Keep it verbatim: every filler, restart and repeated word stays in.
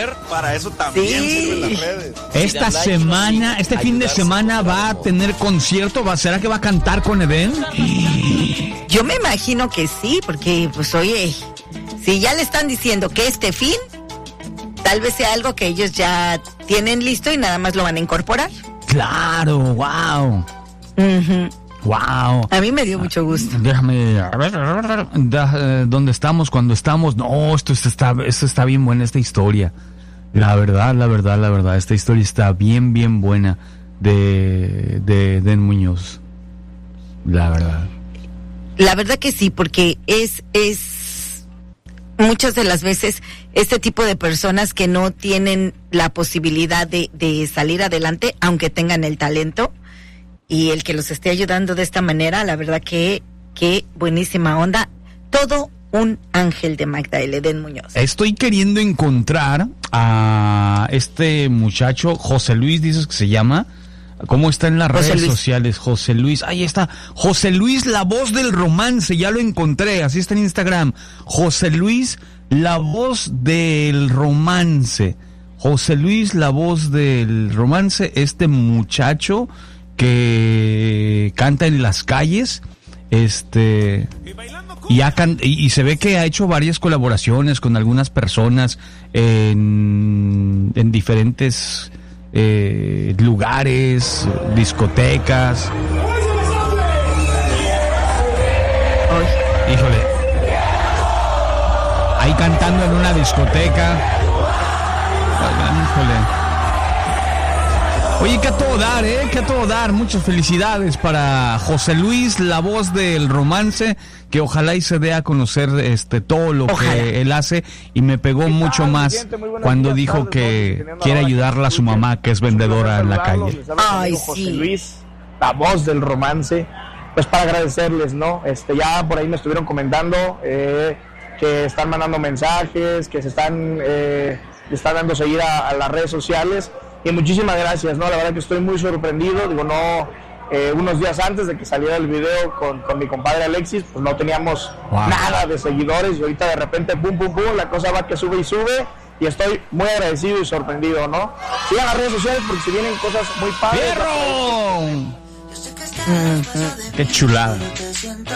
mujer, para eso también sí. sirven las redes. Esta semana, este fin de semana va a tener concierto. ¿Va, ¿Será que va a cantar con Edén? Yo me imagino que sí, porque pues oye, si ya le están diciendo que este fin, tal vez sea algo que ellos ya tienen listo y nada más lo van a incorporar. Claro, wow. Uh-huh. Wow. A mí me dio mucho gusto. Déjame, a ver, da, ¿dónde estamos? Cuando estamos, no, esto, esto está, esto está bien buena esta historia. La verdad, la verdad, la verdad, esta historia está bien, bien buena de, de Den Muñoz. La verdad. La verdad que sí, porque es, es muchas de las veces este tipo de personas que no tienen la posibilidad de, de salir adelante, aunque tengan el talento. Y el que los esté ayudando de esta manera, la verdad que, que buenísima onda. Todo un ángel de Magda, el Edén Muñoz. Estoy queriendo encontrar a este muchacho, José Luis, dices que se llama. ¿Cómo está en las José redes Luis. sociales? José Luis, ahí está. José Luis, la voz del romance, ya lo encontré, así está en Instagram. José Luis, la voz del romance. José Luis, la voz del romance, este muchacho que canta en las calles, este, y, ha can- y, y se ve que ha hecho varias colaboraciones con algunas personas en, en diferentes eh, lugares, discotecas. Híjole, ahí cantando en una discoteca. Híjole. Oye, que a todo dar, ¿eh? Que a todo dar. Muchas felicidades para José Luis, la voz del romance, que ojalá y se dé a conocer este todo lo ojalá. que él hace. Y me pegó mucho tal, más cuando días, dijo tardes, que ¿no? quiere ayudarla a su mamá, que es vendedora en la calle. Ay, sí. José Luis, la voz del romance. Pues para agradecerles, ¿no? Este, ya por ahí me estuvieron comentando eh, que están mandando mensajes, que se están, eh, están dando seguir a, a las redes sociales. Y muchísimas gracias, ¿no? La verdad que estoy muy sorprendido, digo, no, eh, unos días antes de que saliera el video con, con mi compadre Alexis, pues no teníamos wow. nada de seguidores y ahorita de repente, pum, pum, pum, la cosa va que sube y sube y estoy muy agradecido y sorprendido, ¿no? Sigan las redes sociales porque se vienen cosas muy padres. ¡Fierro! Uh-huh. ¡Qué chulada!